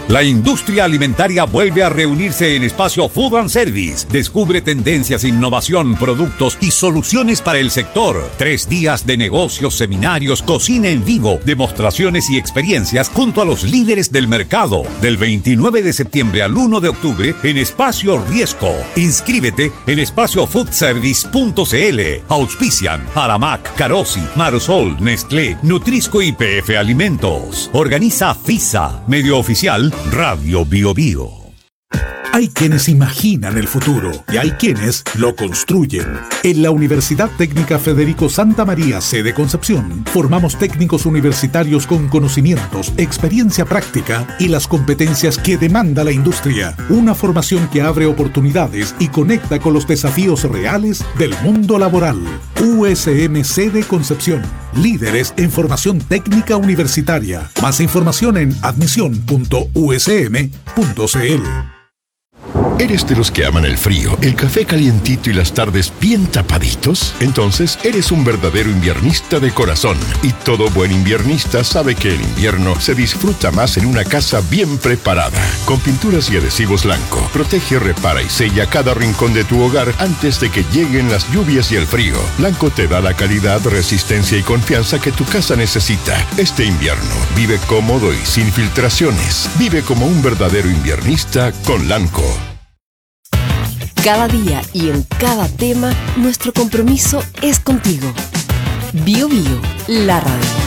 La industria alimentaria vuelve a reunirse en Espacio Food and Service. Descubre tendencias, innovación, productos y soluciones para el sector. 3 días de negocios, seminarios, cocina en vivo, demostraciones y experiencias junto a los líderes del mercado. Del 29 de septiembre al 1 de octubre en Espacio Riesco. Inscríbete en espaciofoodservice.cl. Auspician Aramac, Carosi, Marosol, Nestlé, Nutrisco y PF Alimentos. Organiza FISA, medio oficial Radio Bio Bio. Hay quienes imaginan el futuro y hay quienes lo construyen. En la Universidad Técnica Federico Santa María, sede Concepción, formamos técnicos universitarios con conocimientos, experiencia práctica y las competencias que demanda la industria. Una formación que abre oportunidades y conecta con los desafíos reales del mundo laboral. USM Sede Concepción. Líderes en formación técnica universitaria. Más información en admisión.usm.cl. ¿Eres de los que aman el frío, el café calientito y las tardes bien tapaditos? Entonces eres un verdadero inviernista de corazón. Y todo buen inviernista sabe que el invierno se disfruta más en una casa bien preparada. Con pinturas y adhesivos Lanco, protege, repara y sella cada rincón de tu hogar antes de que lleguen las lluvias y el frío. Lanco te da la calidad, resistencia y confianza que tu casa necesita. Este invierno, vive cómodo y sin filtraciones. Vive como un verdadero inviernista con Lanco. Cada día y en cada tema, nuestro compromiso es contigo. Bio Bio, la radio.